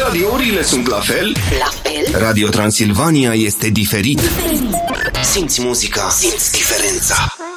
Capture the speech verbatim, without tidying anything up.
radiourile sunt la fel? La fel? Radio Transilvania este diferit. Diferit. Simți muzica, simți diferența.